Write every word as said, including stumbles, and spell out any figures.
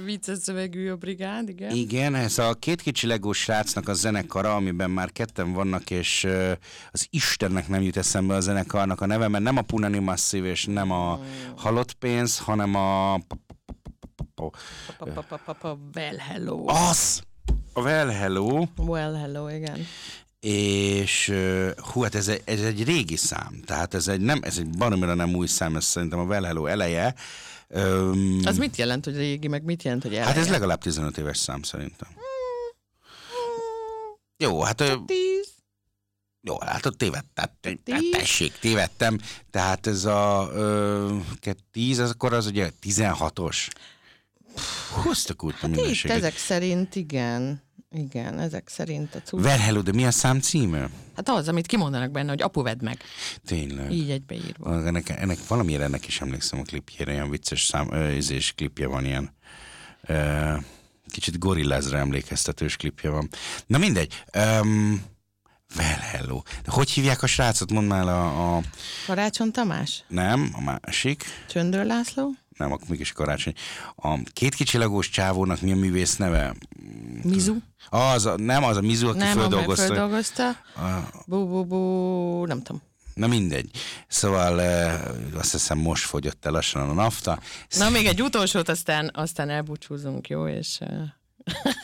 vicces szövegű a brigád, igen. Igen, ez a két kicsi legós srácnak a zenekara, amiben már ketten vannak, és uh, az Istennek nem jut eszembe a zenekarnak a neve, mert nem a Punani Massive és nem a Halott pénz, hanem a... Well Hello. Az! A Well Hello. Well Hello, igen. És hú, hát ez egy, ez egy régi szám, tehát ez egy, nem, ez egy baromira nem új szám, ez szerintem a Well Hello eleje. Um, az mit jelent, hogy régi, meg mit jelent, hogy eleje? Hát ez legalább tizenöt éves szám szerintem. Jó, hát... tíz. Jó, hát ott tévedtem. Tessék, tévedtem. Tehát ez a ö, tíz, az akkor az ugye tizenhatos. Húztak úgy a minőséget. Hát ezek szerint igen. Igen, ezek szerint a cucc. Well Hello, de mi a szám címe? Hát az, amit kimondanak benne, hogy apu, vedd meg. Tényleg. Így egybeírva. Ennek, ennek valamiért ennek is emlékszem a klipjére, ilyen vicces szám, és klipje van ilyen. Ö, kicsit gorillázra emlékeztetős klipje van. Na mindegy. Um, Well Hello. De hogy hívják a srácot? Mondd már a, a... Karácsony Tamás? Nem, a másik. Csöndör László? Nem, akkor mégis Karácsony. A két kicsilagós csávónak mi a művész neve? Mizu? Az, a, nem az a Mizu, aki nem, földolgozta. Nem, földolgozta. Bú, bú, bú, nem tudom. Na mindegy. Szóval e, azt hiszem most fogyott el lassan a nafta. Na még egy utolsót, aztán, aztán elbúcsúzunk, jó? És...